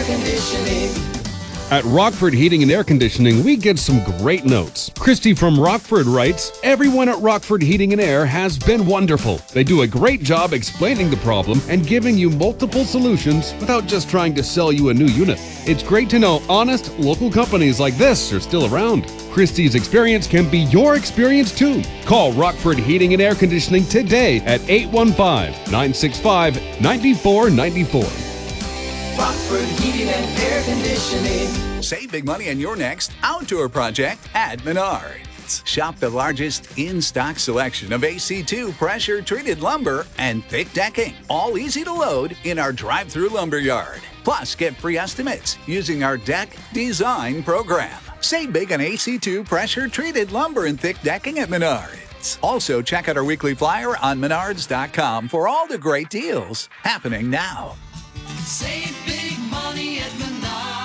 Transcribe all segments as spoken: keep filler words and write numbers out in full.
Air Conditioning. At Rockford Heating and Air Conditioning, we get some great notes. Christy from Rockford writes, everyone at Rockford Heating and Air has been wonderful. They do a great job explaining the problem and giving you multiple solutions without just trying to sell you a new unit. It's great to know honest, local companies like this are still around. Christy's experience can be your experience too. Call Rockford Heating and Air Conditioning today at eight one five, nine six five, nine four nine four. Rockford Heating and Air Conditioning. Save big money on your next outdoor project at Menards. Shop the largest in-stock selection of A C two pressure-treated lumber and thick decking, all easy to load in our drive-through lumber yard. Plus, get free estimates using our deck design program. Save big on A C two pressure-treated lumber and thick decking at Menards. Also, check out our weekly flyer on menards dot com for all the great deals happening now. Save big money at Menards.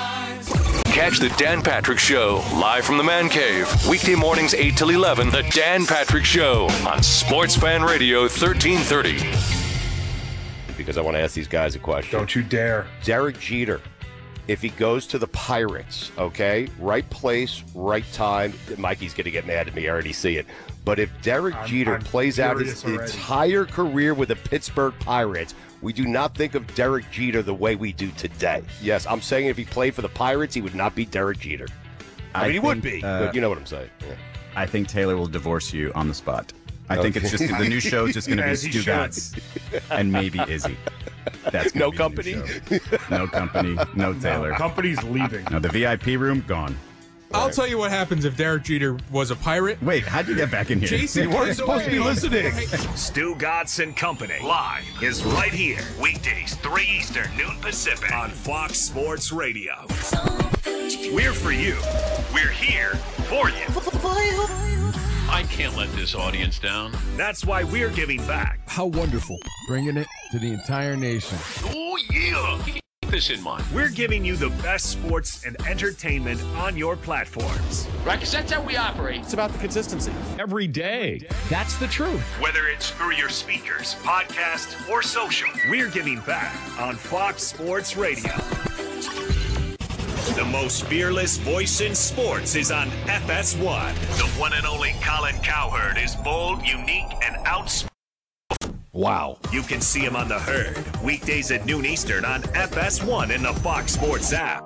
Catch the Dan Patrick Show live from the Man Cave. Weekday mornings eight till eleven. The Dan Patrick Show on Sports Fan Radio thirteen thirty. Because I want to ask these guys a question. Don't you dare. Derek Jeter, if he goes to the Pirates, okay, right place, right time. Mikey's going to get mad at me. I already see it. But if Derek I'm, Jeter I'm plays out his already. entire career with the Pittsburgh Pirates, we do not think of Derek Jeter the way we do today. Yes, I'm saying if he played for the Pirates, he would not be Derek Jeter. I, I mean, he think, would be, uh, but you know what I'm saying. Yeah. I think Taylor will divorce you on the spot. I Okay. think it's just the new show is just going to be As he Stu should. Gatz and maybe Izzy. That's No gonna be the new company? show. No company. No Taylor. No, company's leaving. No, the V I P room gone. I'll tell you what happens if Derek Jeter was a pirate. Wait, how'd you get back in here? Jason You weren't Kidd supposed to be away. listening. Stu Gatz and Company live is right here. Weekdays, three Eastern, noon Pacific on Fox Sports Radio. We're for you. We're here for you. I can't let this audience down. That's why we're giving back. How wonderful. Bringing it to the entire nation. Oh, yeah. Keep this in mind. We're giving you the best sports and entertainment on your platforms. Right? Because that's how we operate. It's about the consistency. Every day. That's the truth. Whether it's through your speakers, podcast, or social, we're giving back on Fox Sports Radio. The most fearless voice in sports is on F S one. The one and only Colin Cowherd is bold, unique, and outspoken. Wow. You can see him on The Herd, weekdays at noon Eastern on F S one in the Fox Sports app.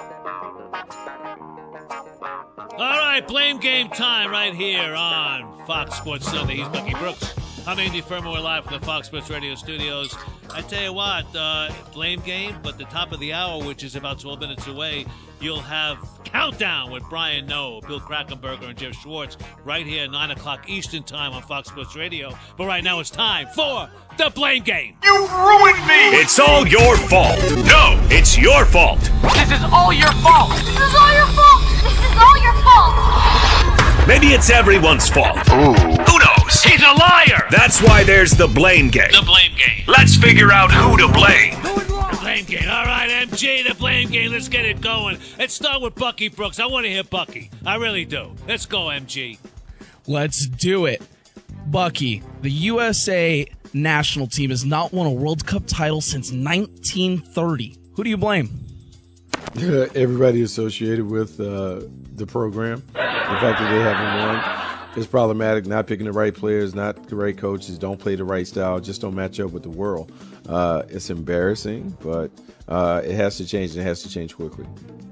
All right, blame game time right here on Fox Sports Sunday. He's Bucky Brooks. I'm Andy Furman. We're live from the Fox Sports Radio studios. I tell you what, uh, blame game, but the top of the hour, which is about twelve minutes away, you'll have Countdown with Brian Noe, Bill Krackomberger, and Jeff Schwartz right here at nine o'clock Eastern Time on Fox Sports Radio. But right now it's time for the blame game. You ruined me! It's all your fault. No, it's your fault. This is all your fault. This is all your fault. This is all your fault. Maybe it's everyone's fault. Ooh. Who knows? He's a liar. That's why there's the blame game. The blame game. Let's figure out who to blame. The blame game. All right, M G, the blame game. Let's get it going. Let's start with Bucky Brooks. I want to hear Bucky. I really do. Let's go, M G. Let's do it. Bucky, the U S A national team has not won a World Cup title since nineteen thirty. Who do you blame? Everybody associated with uh, the program. The fact that they haven't won is problematic. Not picking the right players, not the right coaches, don't play the right style, just don't match up with the world. Uh, it's embarrassing, but uh, it has to change, and it has to change quickly.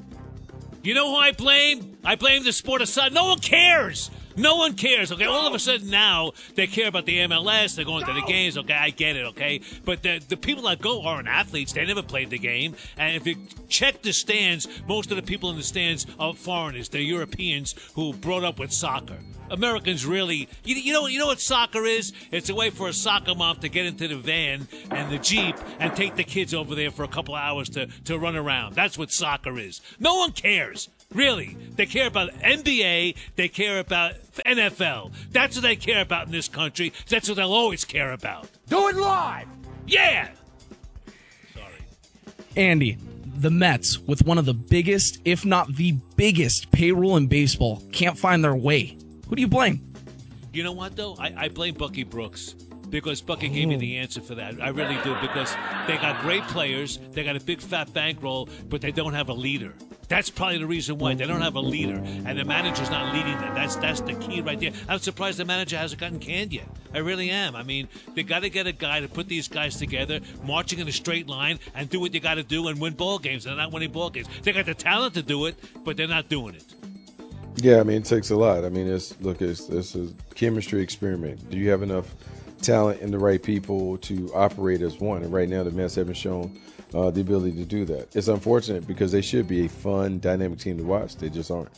You know who I blame? I blame the sport of soccer. No one cares. No one cares, okay? All of a sudden now, they care about the M L S. They're going to the games, okay? I get it, okay? But the, the people that go aren't athletes. They never played the game. And if you check the stands, most of the people in the stands are foreigners. They're Europeans who brought up with soccer. Americans really, you, you know, you know what soccer is? It's a way for a soccer mom to get into the van and the Jeep and take the kids over there for a couple hours to, to run around. That's what soccer is. No one cares. Really. They care about N B A. They care about N F L. That's what they care about in this country. That's what they'll always care about. Do it live. Yeah. Sorry. Andy, the Mets, with one of the biggest, if not the biggest, payroll in baseball, can't find their way. Who do you blame? You know what, though? I, I blame Bucky Brooks. because Bucky gave me the answer for that. I really do, because they got great players, they got a big fat bankroll, but they don't have a leader. That's probably the reason why. They don't have a leader, and the manager's not leading them. That's that's the key right there. I'm surprised the manager hasn't gotten canned yet. I really am. I mean, they got to get a guy to put these guys together, marching in a straight line, and do what you got to do and win ball games. They're not winning ball games. They got the talent to do it, but they're not doing it. Yeah, I mean, it takes a lot. I mean, it's look, it's, it's a chemistry experiment. Do you have enough talent and the right people to operate as one? And right now, the Mets haven't shown uh, the ability to do that. It's unfortunate because they should be a fun, dynamic team to watch. They just aren't.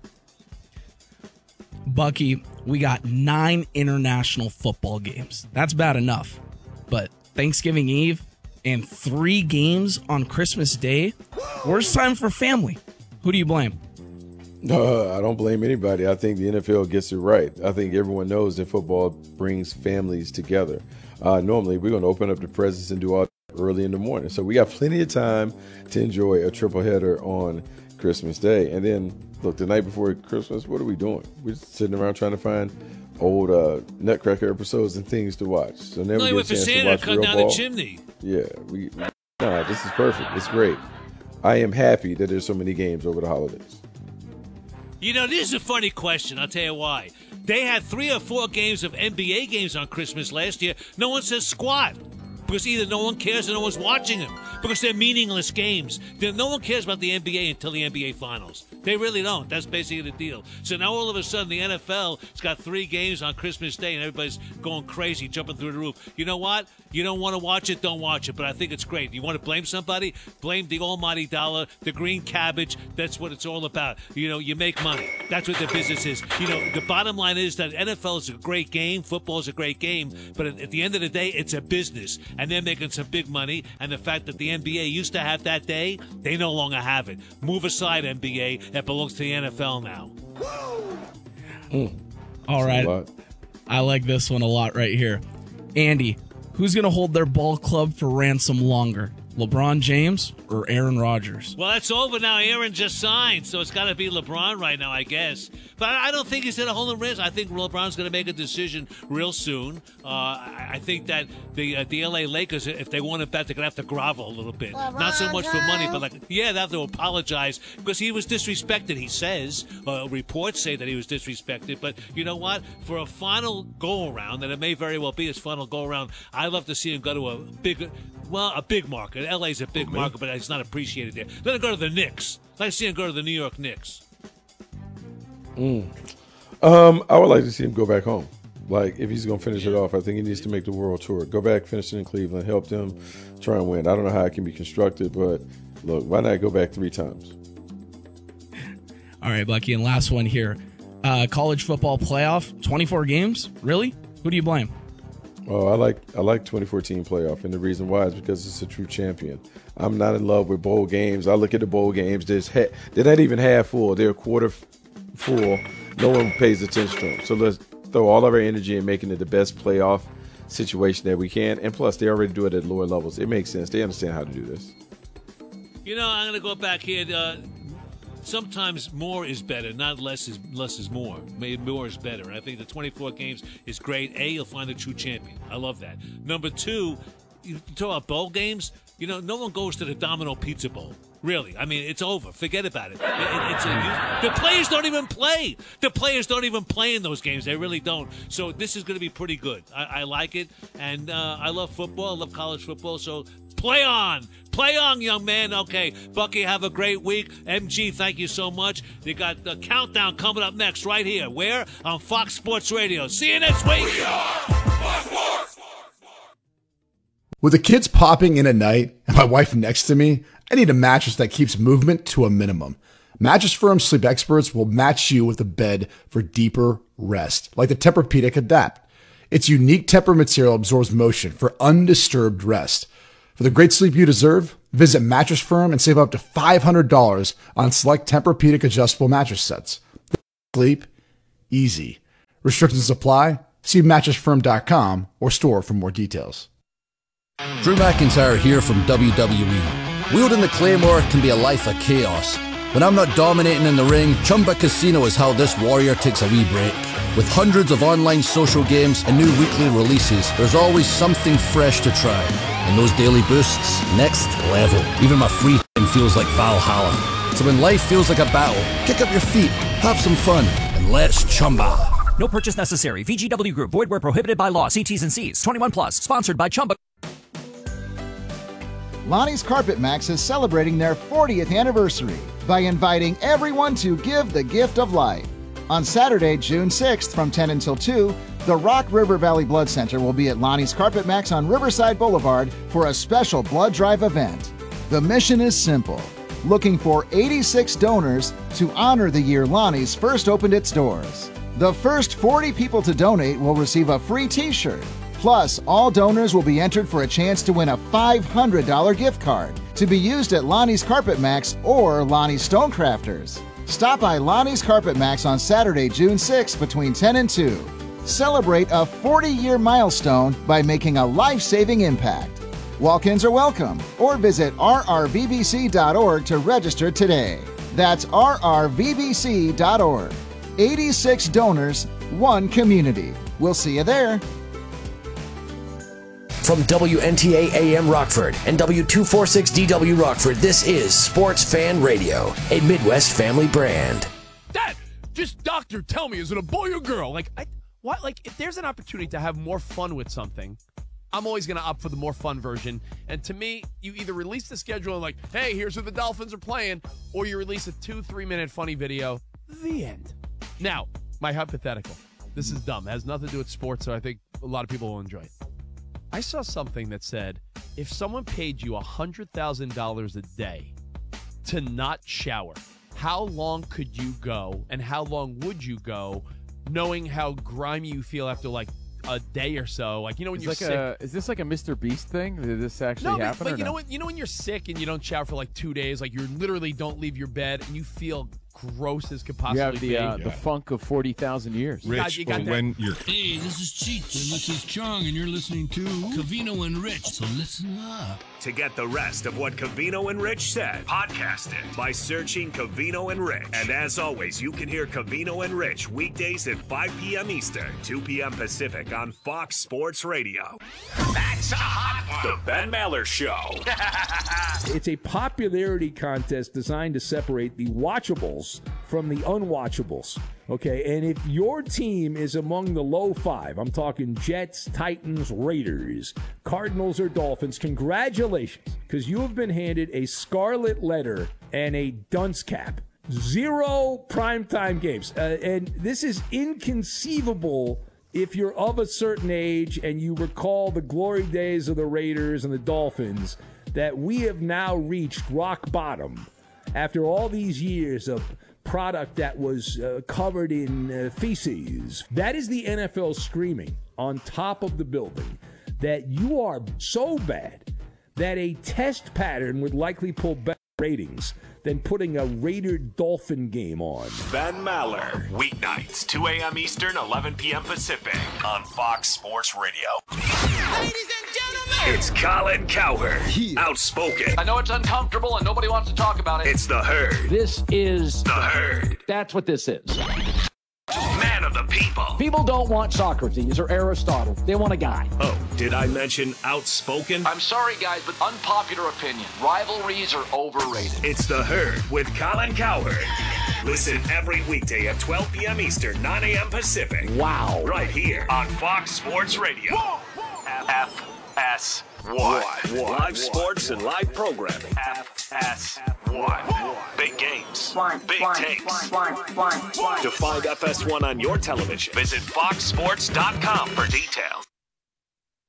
Bucky, we got nine international football games. That's bad enough. But Thanksgiving Eve and three games on Christmas Day, worst time for family. Who do you blame? No, I don't blame anybody. I think the N F L gets it right. I think everyone knows that football brings families together. Uh, normally, we're going to open up the presents and do all early in the morning. So we got plenty of time to enjoy a triple header on Christmas Day. And then, look, the night before Christmas, what are we doing? We're just sitting around trying to find old uh, Nutcracker episodes and things to watch. So never no, get you a went for chance to Santa watch to cut real down ball. the chimney. Yeah, we, we nah, this is perfect. It's great. I am happy that there's so many games over the holidays. You know, this is a funny question. I'll tell you why. They had three or four games of N B A games on Christmas last year. No one says squat. Because either no one cares or no one's watching them. Because they're meaningless games. No one cares about the N B A until the N B A Finals. They really don't. That's basically the deal. So now all of a sudden the N F L has got three games on Christmas Day and everybody's going crazy, jumping through the roof. You know what? You don't want to watch it, don't watch it. But I think it's great. You want to blame somebody? Blame the almighty dollar, the green cabbage. That's what it's all about. You know, you make money. That's what the business is. You know, the bottom line is that N F L is a great game. Football is a great game. But at the end of the day, it's a business. And they're making some big money. And the fact that the N B A used to have that day, they no longer have it. Move aside, N B A. That belongs to the N F L now. Mm. All right. I like this one a lot right here. Andy, who's going to hold their ball club for ransom longer? LeBron James or Aaron Rodgers? Well, that's over now. Aaron just signed, so it's got to be LeBron right now, I guess. But I don't think he's going to hold him ransom. I think LeBron's going to make a decision real soon. Uh, I, I think that the uh, the L A Lakers, if they want it back, they're going to have to grovel a little bit. LeBron Not so much for money, but like, yeah, they have to apologize because he was disrespected, he says. Uh, reports say that he was disrespected. But you know what? For a final go-around, and it may very well be his final go-around, I'd love to see him go to a big, well, a big market. L A's a big okay. market, but it's not appreciated there. Let him go to the Knicks. Let's see him go to the New York Knicks. Mm. Um, I would like to see him go back home. Like, if he's going to finish it off, I think he needs to make the world tour. Go back, finish it in Cleveland, help them try and win. I don't know how it can be constructed, but look, why not go back three times? All right, Bucky, and last one here. Uh, college football playoff, twenty-four games? Really? Who do you blame? Oh, I like I like twenty fourteen playoff, and the reason why is because it's a true champion. I'm not in love with bowl games. I look at the bowl games. There's ha- they're not even half full. They're a quarter f- full. No one pays attention to them. So let's throw all of our energy in making it the best playoff situation that we can. And plus, they already do it at lower levels. It makes sense. They understand how to do this. You know, I'm going to go back here. Uh, sometimes more is better, not less is less is more. Maybe more is better. And I think the twenty-four games is great. A, you'll find a true champion. I love that. Number two, you talk about bowl games. You know, no one goes to the Domino Pizza Bowl. Really. I mean, it's over. Forget about it. it, it it's a, the players don't even play. The players don't even play in those games. They really don't. So this is going to be pretty good. I, I like it. And uh, I love football. I love college football. So play on. Play on, young man. Okay. Bucky, have a great week. M G, thank you so much. You got the countdown coming up next right here. Where? On Fox Sports Radio. See you next week. We are Fox Sports. With the kids popping in at night and my wife next to me, I need a mattress that keeps movement to a minimum. Mattress Firm sleep experts will match you with a bed for deeper rest, like the Tempur-Pedic Adapt. Its unique Tempur material absorbs motion for undisturbed rest. For the great sleep you deserve, visit Mattress Firm and save up to five hundred dollars on select Tempur-Pedic adjustable mattress sets. Sleep easy. Restrictions apply. See mattress firm dot com or store for more details. Drew McIntyre here from W W E. Wielding the Claymore can be a life of chaos. When I'm not dominating in the ring, Chumba Casino is how this warrior takes a wee break. With hundreds of online social games and new weekly releases, there's always something fresh to try. And those daily boosts, next level. Even my free feels like Valhalla. So when life feels like a battle, kick up your feet, have some fun, and let's Chumba. No purchase necessary. V G W Group. Void where prohibited by law. See T's and C's. twenty-one plus. Sponsored by Chumba. Lonnie's Carpet Max is celebrating their fortieth anniversary by inviting everyone to give the gift of life. On Saturday, June sixth from ten until two, the Rock River Valley Blood Center will be at Lonnie's Carpet Max on Riverside Boulevard for a special blood drive event. The mission is simple. Looking for eighty-six donors to honor the year Lonnie's first opened its doors. The first forty people to donate will receive a free t-shirt. Plus, all donors will be entered for a chance to win a five hundred dollars gift card to be used at Lonnie's Carpet Max or Lonnie's Stonecrafters. Stop by Lonnie's Carpet Max on Saturday, June sixth between ten and two. Celebrate a forty-year milestone by making a life-saving impact. Walk-ins are welcome, or visit r r v b c dot org to register today. That's r r v b c dot org. eighty-six donors, one community. We'll see you there. From W N T A A M Rockford and W two forty-six D W Rockford, this is Sports Fan Radio, a Midwest family brand. Dad, just doctor, tell me, is it a boy or girl? Like, I, what? Like, if there's an opportunity to have more fun with something, I'm always going to opt for the more fun version. And to me, you either release the schedule and like, hey, here's who the Dolphins are playing, or you release a two, three-minute funny video. The end. Now, my hypothetical. This is dumb. It has nothing to do with sports, so I think a lot of people will enjoy it. I saw something that said, if someone paid you one hundred thousand dollars a day to not shower, how long could you go and how long would you go knowing how grimy you feel after like a day or so? Like, you know, when It's you're like sick. a, is this like a Mister Beast thing? Did this actually No, but, happen? but or you no? know what? You know when you know when you're sick and you don't shower for like two days, like you literally don't leave your bed and you feel gross as could possibly You have the be. uh, the funk of forty thousand years. You got- you got that- Hey, this is Cheech, and this is Chung, and you're listening to Covino and Rich, so listen up. To get the rest of what Covino and Rich said, podcast it by searching Covino and Rich. And as always, you can hear Covino and Rich weekdays at five p.m. Eastern, two p.m. Pacific on Fox Sports Radio. That's a hot one. The Ben Maller Show. It's a popularity contest designed to separate the watchables from the unwatchables. Okay, and if your team is among the low five, I'm talking Jets, Titans, Raiders, Cardinals, or Dolphins, congratulations, because you have been handed a scarlet letter and a dunce cap. Zero primetime games. Uh, and this is inconceivable if you're of a certain age and you recall the glory days of the Raiders and the Dolphins, that we have now reached rock bottom after all these years of product that was uh, covered in uh, feces. That is the N F L screaming on top of the building that you are so bad that a test pattern would likely pull better ratings than putting a Raider-Dolphin game on. Ben Maller, weeknights, two a.m. Eastern, eleven p.m. Pacific on Fox Sports Radio. Ladies and gentlemen, it's Colin Cowherd, outspoken. I know it's uncomfortable and nobody wants to talk about it. It's the Herd. This is The Herd. That's what this is. Man of the people. People don't want Socrates or Aristotle. They want a guy. Oh, did I mention outspoken? I'm sorry, guys, but unpopular opinion. Rivalries are overrated. It's the Herd with Colin Cowherd. Listen every weekday at twelve p.m. Eastern, nine a.m. Pacific. Wow. Right here on Fox Sports Radio. F S one. Live sports and live programming. F S one. Big games. Big takes. To find F S one on your television, visit fox sports dot com for details.